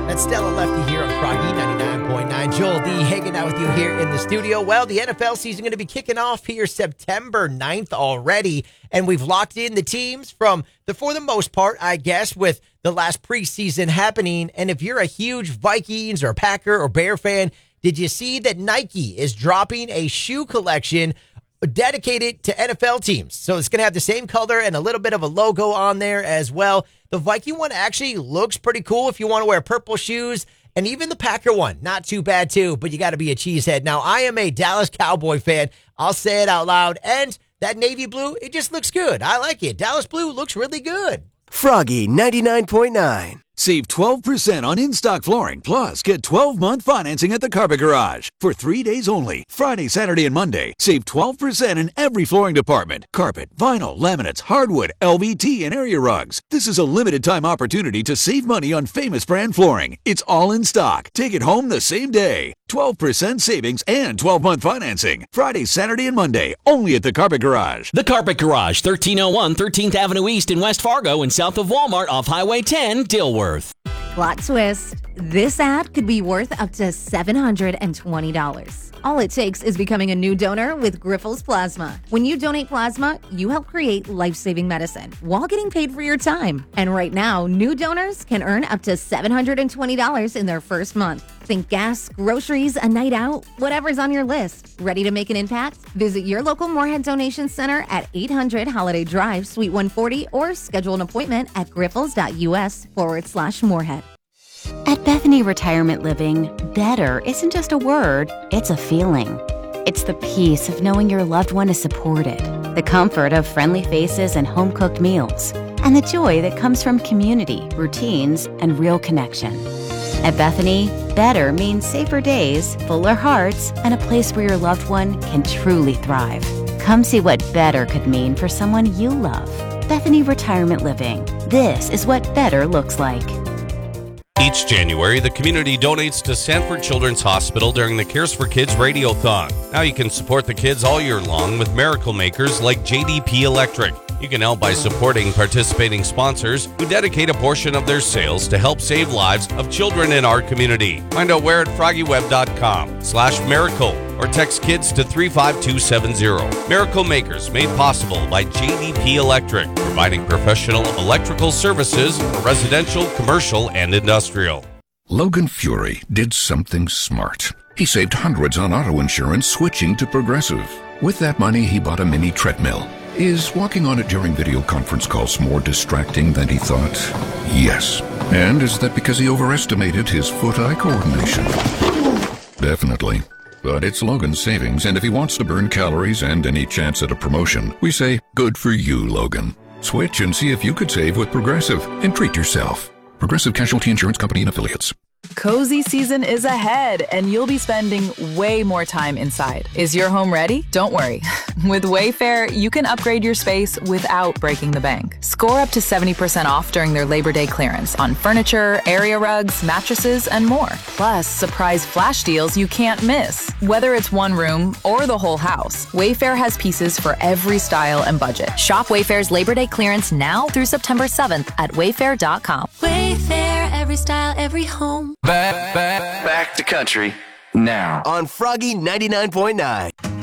That's Stella Lefty here on Froggy 99.9. Joel D hanging out with you here in the studio. Well, the NFL season going to be kicking off here September 9th already, and we've locked in the teams for the most part, I guess, with the last preseason happening. And if you're a huge Vikings or Packer or Bear fan, did you see that Nike is dropping a shoe collection dedicated to NFL teams? So it's going to have the same color and a little bit of a logo on there as well. The Viking one actually looks pretty cool if you want to wear purple shoes. And even the Packer one, not too bad too, but you got to be a cheesehead. Now, I am a Dallas Cowboy fan. I'll say it out loud. And that navy blue, it just looks good. I like it. Dallas blue looks really good. Froggy 99.9. Save 12% on in-stock flooring, plus get 12-month financing at the Carpet Garage. For 3 days only, Friday, Saturday, and Monday, save 12% in every flooring department. Carpet, vinyl, laminates, hardwood, LVT, and area rugs. This is a limited-time opportunity to save money on famous brand flooring. It's all in stock. Take it home the same day. 12% savings and 12-month financing. Friday, Saturday, and Monday, only at the Carpet Garage. The Carpet Garage, 1301 13th Avenue East in West Fargo and south of Walmart off Highway 10, Dilworth. Plot twist. This ad could be worth up to $720. All it takes is becoming a new donor with Grifols Plasma. When you donate plasma, you help create life-saving medicine while getting paid for your time. And right now, new donors can earn up to $720 in their first month. Think gas, groceries, a night out, whatever's on your list. Ready to make an impact? Visit your local Moorhead Donation Center at 800 Holiday Drive, Suite 140, or schedule an appointment at grifols.us/Moorhead. At Bethany Retirement Living, better isn't just a word, it's a feeling. It's the peace of knowing your loved one is supported, the comfort of friendly faces and home-cooked meals, and the joy that comes from community, routines, and real connection. At Bethany, better means safer days, fuller hearts, and a place where your loved one can truly thrive. Come see what better could mean for someone you love. Bethany Retirement Living. This is what better looks like. Each January, the community donates to Sanford Children's Hospital during the Cares for Kids Radiothon. Now you can support the kids all year long with miracle makers like JDP Electric. You can help by supporting participating sponsors who dedicate a portion of their sales to help save lives of children in our community. Find out where at FroggyWeb.com/miracle or text kids to 35270. Miracle Makers made possible by JDP Electric, providing professional electrical services for residential, commercial, and industrial. Logan Fury did something smart. He saved hundreds on auto insurance switching to Progressive. With that money, he bought a mini treadmill. Is walking on it during video conference calls more distracting than he thought? Yes. And is that because he overestimated his foot-eye coordination? Definitely. But it's Logan's savings, and if he wants to burn calories and any chance at a promotion, we say, good for you, Logan. Switch and see if you could save with Progressive and treat yourself. Progressive Casualty Insurance Company and Affiliates. Cozy season is ahead, and you'll be spending way more time inside. Is your home ready? Don't worry. With Wayfair, you can upgrade your space without breaking the bank. Score up to 70% off during their Labor Day clearance on furniture, area rugs, mattresses, and more. Plus, surprise flash deals you can't miss. Whether it's one room or the whole house, Wayfair has pieces for every style and budget. Shop Wayfair's Labor Day clearance now through September 7th at wayfair.com. Wayfair, every style, every home. Back to country now on Froggy 99.9.